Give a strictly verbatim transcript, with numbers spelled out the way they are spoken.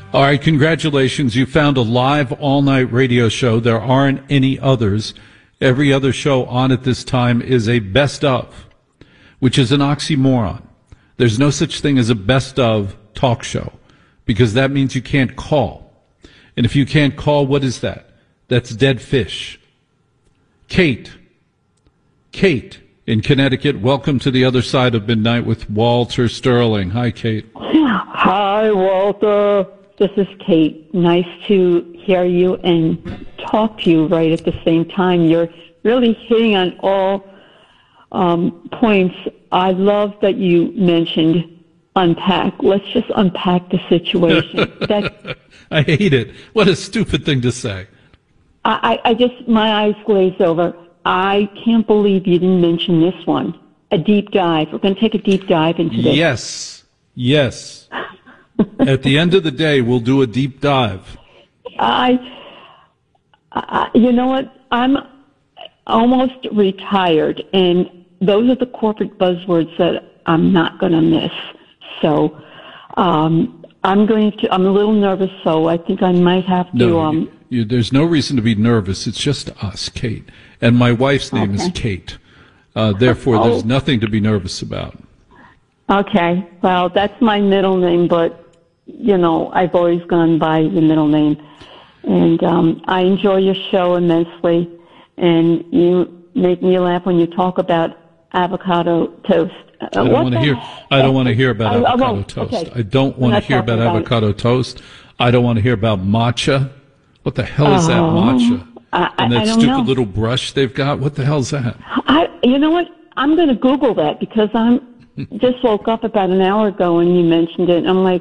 All right, congratulations. You found a live all-night radio show. There aren't any others. Every other show on at this time is a best of, which is an oxymoron. There's no such thing as a best of talk show, because that means you can't call. And if you can't call, what is that? That's dead fish. Kate. Kate in Connecticut, welcome to the other side of midnight with Walter Sterling. Hi, Kate. Hi, Walter. This is Kate. Nice to hear you and talk to you right at the same time. You're really hitting on all um, points. I love that you mentioned unpack. Let's just unpack the situation. That, I hate it. What a stupid thing to say. I, I just, my eyes glazed over. I can't believe you didn't mention this one. A deep dive. We're going to take a deep dive into this. Yes. Yes. At the end of the day, we'll do a deep dive. I, I, you know what? I'm almost retired, and those are the corporate buzzwords that I'm not going to miss. So um, I'm going to. I'm a little nervous, so I think I might have to. No, um, you, you, there's no reason to be nervous. It's just us, Kate, and my wife's name okay. is Kate. Uh, therefore, oh. there's nothing to be nervous about. Okay. Well, that's my middle name, but. You know, I've always gone by the middle name. And um, I enjoy your show immensely. And you make me laugh when you talk about avocado toast. I don't want to hear. I don't want to hear about I, avocado I toast. okay. I don't want to hear about, about avocado it. toast. I don't want to hear about matcha. What the hell is oh, that matcha? I, and that I don't stupid know. little brush they've got. What the hell is that? I. You know what? I'm going to Google that because I'm just woke up about an hour ago and you mentioned it. I'm like.